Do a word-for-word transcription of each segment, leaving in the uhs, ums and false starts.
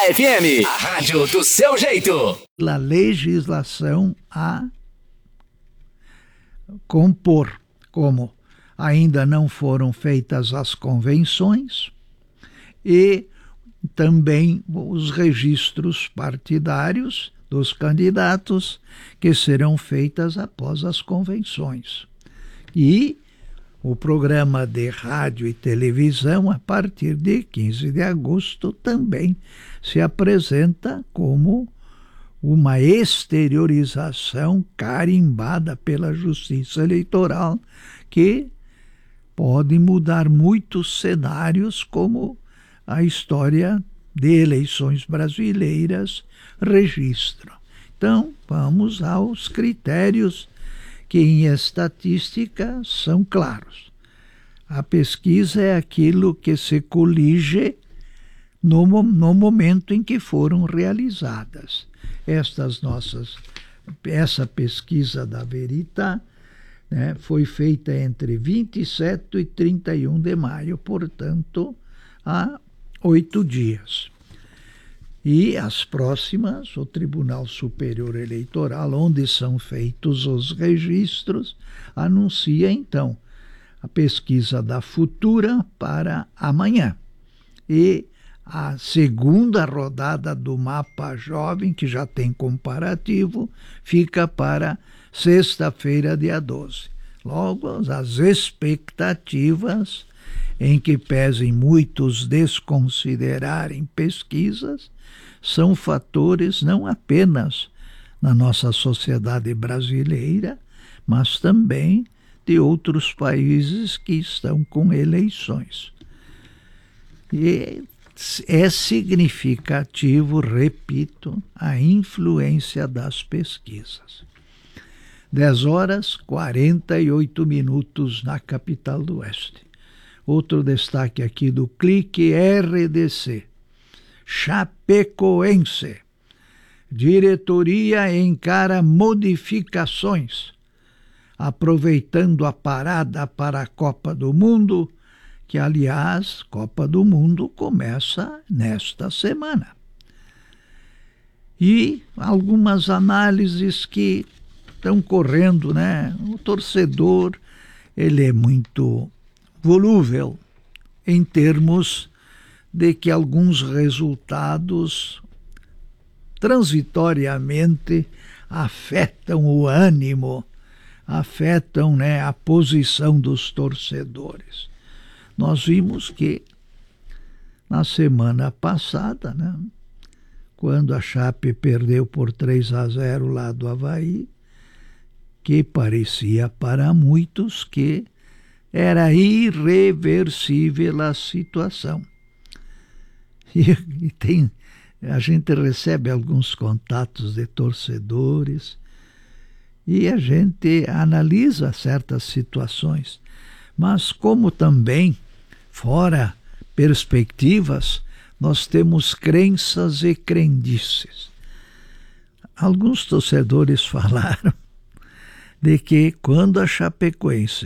F M, a rádio do seu jeito. A legislação a compor, como ainda não foram feitas as convenções e também os registros partidários dos candidatos, que serão feitas após as convenções. E o programa de rádio e televisão, a partir de quinze de agosto, também se apresenta como uma exteriorização carimbada pela Justiça Eleitoral, que pode mudar muitos cenários, como a história de eleições brasileiras registra. Então, vamos aos critérios que em estatística são claros. A pesquisa é aquilo que se colige no, no momento em que foram realizadas. Estas nossas, essa pesquisa da Verita, né, foi feita entre vinte e sete e trinta e um de maio, portanto, há oito dias. E as próximas, o Tribunal Superior Eleitoral, onde são feitos os registros, anuncia então a pesquisa da Futura para amanhã. E a segunda rodada do Mapa Jovem, que já tem comparativo, fica para sexta-feira, dia doze. Logo, as expectativas, em que pesem muitos desconsiderarem pesquisas, são fatores não apenas na nossa sociedade brasileira, mas também de outros países que estão com eleições. E é significativo, repito, a influência das pesquisas. dez horas e quarenta e oito minutos na capital do Oeste. Outro destaque aqui do Clique R D C. Chapecoense. Diretoria encara modificações, aproveitando a parada para a Copa do Mundo, que, aliás, Copa do Mundo começa nesta semana. E algumas análises que estão correndo, né? O torcedor, ele é muito volúvel em termos de que alguns resultados transitoriamente afetam o ânimo, afetam, né, a posição dos torcedores. Nós vimos que na semana passada, né, quando a Chape perdeu por três a zero lá do Avaí, que parecia para muitos que era irreversível a situação. E, e tem, a gente recebe alguns contatos de torcedores e a gente analisa certas situações, mas como também, fora perspectivas, nós temos crenças e crendices. Alguns torcedores falaram de que quando a Chapecoense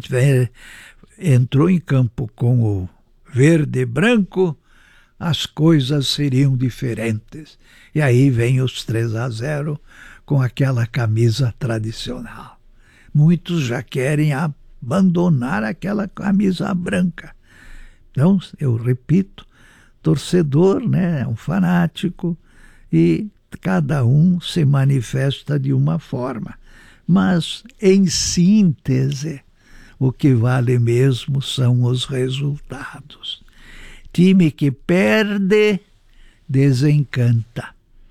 entrou em campo com o verde e branco, as coisas seriam diferentes. E aí vem os três a zero com aquela camisa tradicional. Muitos já querem abandonar aquela camisa branca. Então, eu repito, torcedor, né, é um fanático e cada um se manifesta de uma forma. Mas, em síntese, o que vale mesmo são os resultados. Time que perde, desencanta.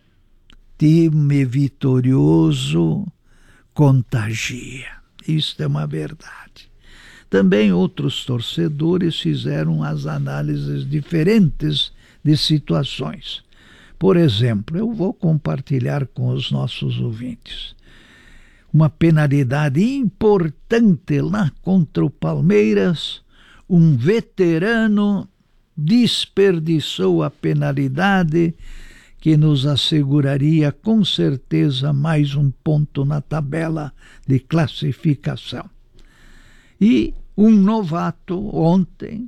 Time vitorioso, contagia. Isto é uma verdade. Também outros torcedores fizeram as análises diferentes de situações. Por exemplo, eu vou compartilhar com os nossos ouvintes uma penalidade importante lá contra o Palmeiras. Um veterano desperdiçou a penalidade que nos asseguraria com certeza mais um ponto na tabela de classificação. E um novato ontem